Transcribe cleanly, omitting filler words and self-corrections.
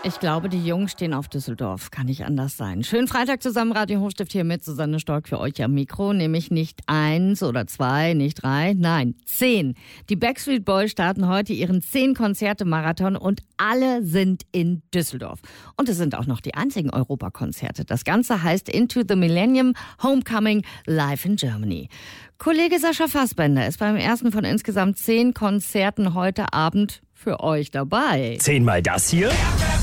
Ich glaube, die Jungs stehen auf Düsseldorf. Kann nicht anders sein. Schönen Freitag zusammen, Radio Hochstift hier mit Susanne Stork für euch am Mikro. Nämlich nicht 1 oder 2, nicht 3, nein, 10. Die Backstreet Boys starten heute ihren 10-Konzerte-Marathon und alle sind in Düsseldorf. Und es sind auch noch die einzigen Europakonzerte. Das Ganze heißt Into the Millennium Homecoming Live in Germany. Kollege Sascha Fassbender ist beim ersten von insgesamt 10 Konzerten heute Abend für euch dabei. 10 mal das hier.